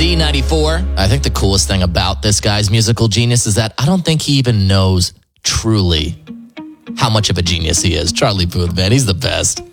Z94. I think the coolest thing about this guy's musical genius is that I don't think he even knows truly how much of a genius he is. Charlie Puth, man, he's the best.